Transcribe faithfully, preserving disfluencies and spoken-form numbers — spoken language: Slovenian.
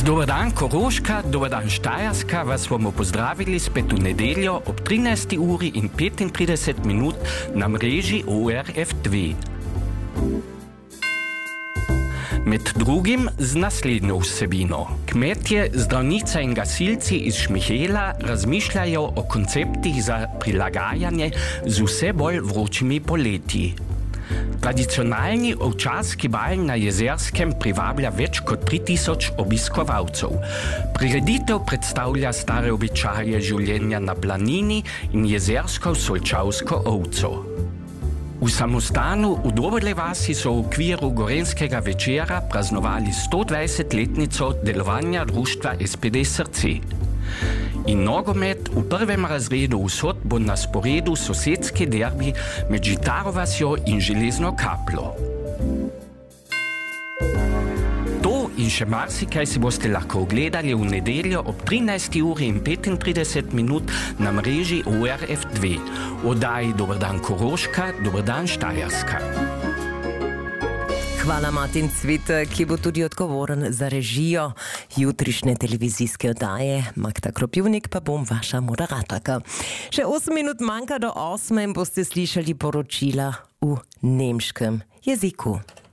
Dobar dan Koroška, dobar dan Štajerska, vas bomo pozdravili spet v nedeljo ob trinajsti uri in petintrideset minut na mreži O R F dva. Med drugim z naslednjo vsebino. Kmetje, zdravnice in gasilci iz Šmihela razmišljajo o konceptih za prilagajanje z vse bolj vročimi poletji. Tradicionalni ovčarski bal na Jezerskem privablja več kot tri tisoč obiskovalcev. Prireditev predstavlja stare običaje življenja na planini in jezersko-solčavsko ovco. V samostanu v Doberle vasi so v okviru Gorenjskega večera praznovali stodvajsetletnico delovanja društva S P D Srce. In nogomet v prvem razredu vsot bo na sporedu sosedski derbi med Žitarovasjo in Železno Kaplo. To in še marsikaj si boste lahko ogledali v nedeljo ob trinajsti uri in petintrideset minut na mreži O R F dva. Oddaji Dobar dan Koroška, dobar dan Štajerska. Hvala Martin Cvit, ki bo tudi odgovoren za režijo jutrišnje televizijske oddaje. Magda Kropivnik pa bom vaša moderatorka. Še osem minut manjka do osme in boste slišali poročila v nemškem jeziku.